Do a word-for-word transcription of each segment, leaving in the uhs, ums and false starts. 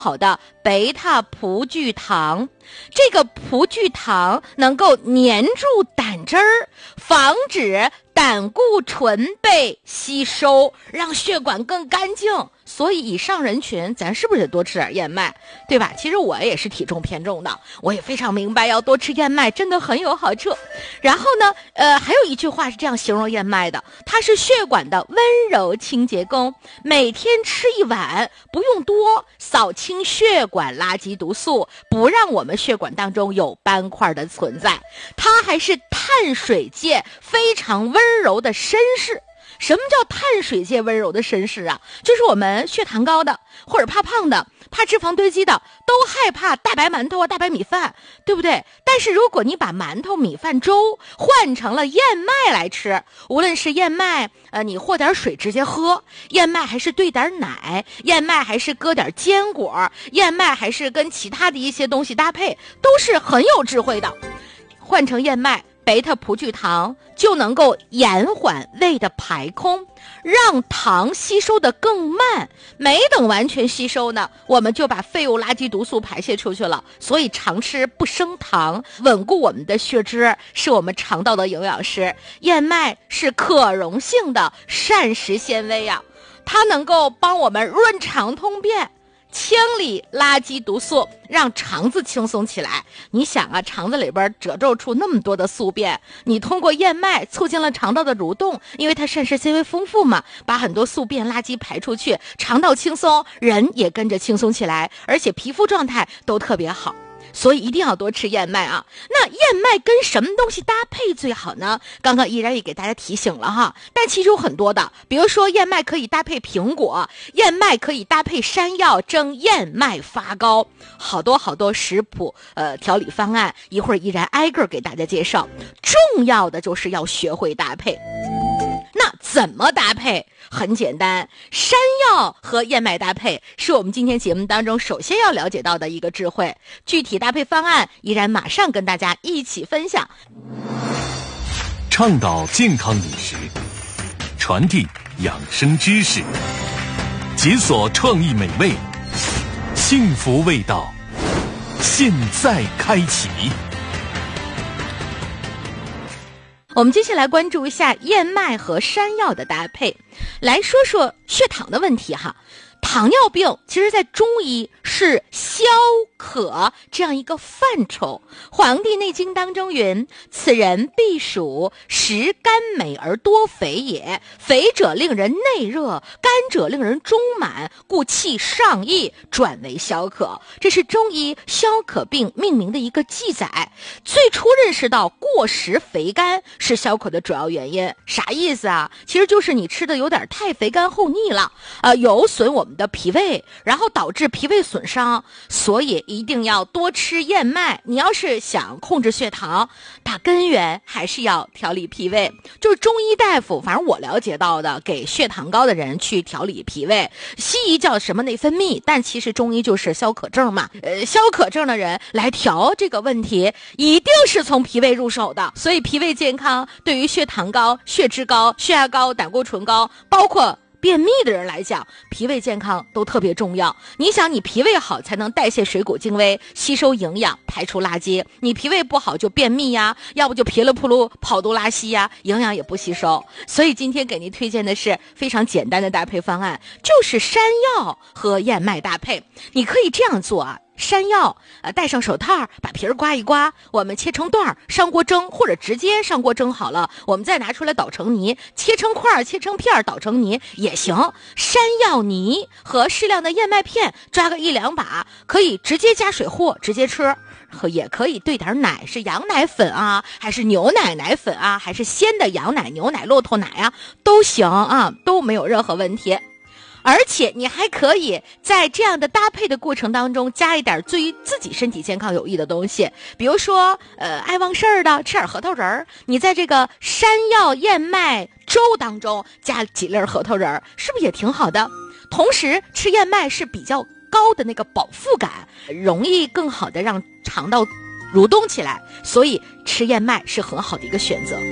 好的贝塔葡聚糖，这个葡聚糖能够粘住胆汁儿，防止胆固醇被吸收，让血管更干净。所以以上人群咱是不是得多吃点燕麦，对吧？其实我也是体重偏重的，我也非常明白要多吃燕麦真的很有好处。然后呢呃，还有一句话是这样形容燕麦的，它是血管的温柔清洁工，每天吃一碗，不用多，扫清血管垃圾毒素，不让我们血管当中有斑块的存在。它还是碳水界非常温柔的绅士。什么叫碳水界温柔的绅士啊？就是我们血糖高的，或者怕胖的，怕脂肪堆积的，都害怕大白馒头啊、大白米饭，对不对？但是如果你把馒头、米饭、粥换成了燕麦来吃，无论是燕麦，呃，你和点水直接喝，燕麦还是兑点奶，燕麦还是搁点坚果，燕麦还是跟其他的一些东西搭配，都是很有智慧的。换成燕麦，贝塔葡聚糖就能够延缓胃的排空，让糖吸收的更慢，没等完全吸收呢，我们就把废物垃圾毒素排泄出去了。所以常吃不升糖，稳固我们的血脂，是我们肠道的营养师。燕麦是可溶性的膳食纤维啊，它能够帮我们润肠通便，清理垃圾毒素，让肠子轻松起来。你想啊，肠子里边褶皱出那么多的宿便，你通过燕麦促进了肠道的蠕动，因为它膳食纤维丰富嘛，把很多宿便垃圾排出去，肠道轻松，人也跟着轻松起来，而且皮肤状态都特别好。所以一定要多吃燕麦啊。那燕麦跟什么东西搭配最好呢？刚刚依然也给大家提醒了哈，但其实有很多的，比如说燕麦可以搭配苹果，燕麦可以搭配山药蒸燕麦发糕，好多好多食谱呃调理方案，一会儿依然挨个给大家介绍。重要的就是要学会搭配。那怎么搭配？很简单，山药和燕麦搭配是我们今天节目当中首先要了解到的一个智慧。具体搭配方案依然马上跟大家一起分享。 倡导健康饮食，传递养生知识，解锁创意美味，幸福味道，现在开启。 我们接下来关注一下燕麦和山药的搭配，来说说血糖的问题哈。糖尿病其实在中医是消渴这样一个范畴。黄帝内经当中云，此人必属食甘美而多肥也，肥者令人内热，甘者令人中满，故气上溢，转为消渴。这是中医消渴病命名的一个记载。最初认识到过食肥甘是消渴的主要原因，啥意思啊？其实就是你吃的有点太肥甘厚腻了，呃，有损我们的脾胃，然后导致脾胃损伤，所以一定要多吃燕麦。你要是想控制血糖，打根源还是要调理脾胃。就是中医大夫，反正我了解到的，给血糖高的人去调理脾胃，西医叫什么内分泌，但其实中医就是消渴症嘛。呃，消渴症的人来调这个问题，一定是从脾胃入手的。所以脾胃健康对于血糖高、血脂高、血压高、胆固醇高，包括便秘的人来讲，脾胃健康都特别重要。你想，你脾胃好才能代谢水谷精微，吸收营养，排出垃圾。你脾胃不好就便秘呀，要不就噼里扑噜跑肚拉稀呀，营养也不吸收。所以今天给您推荐的是非常简单的搭配方案，就是山药和燕麦搭配。你可以这样做啊。山药呃，戴上手套，把皮儿刮一刮，我们切成段，上锅蒸，或者直接上锅蒸好了，我们再拿出来捣成泥，切成块，切成片，捣成泥也行。山药泥和适量的燕麦片，抓个一两把，可以直接加水和直接吃，也可以兑点奶，是羊奶粉啊，还是牛奶奶粉啊，还是鲜的羊奶、牛奶、骆驼奶啊，都行啊，都没有任何问题。而且你还可以在这样的搭配的过程当中加一点对于自己身体健康有益的东西，比如说呃，爱忘事儿的吃点核桃仁儿，你在这个山药燕麦粥当中加几粒核桃仁儿，是不是也挺好的？同时吃燕麦是比较高的那个饱腹感，容易更好的让肠道蠕动起来，所以吃燕麦是很好的一个选择。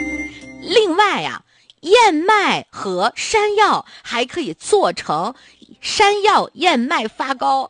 另外啊，燕麦和山药还可以做成山药燕麦发糕。